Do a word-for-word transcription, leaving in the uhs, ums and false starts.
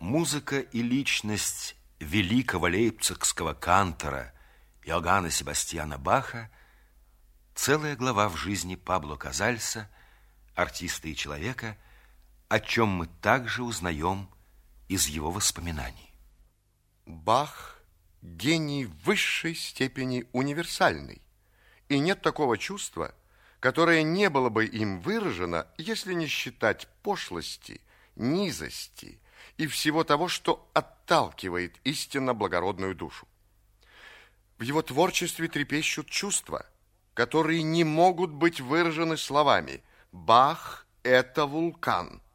Музыка и личность великого лейпцигского кантора Иоганна Себастьяна Баха – целая глава в жизни Пабло Казальса, артиста и человека, о чем мы также узнаем из его воспоминаний. Бах – гений в высшей степени универсальный, и нет такого чувства, которое не было бы им выражено, если не считать пошлости, низости и всего того, что отталкивает истинно благородную душу. В его творчестве трепещут чувства, которые не могут быть выражены словами. Бах – это вулкан.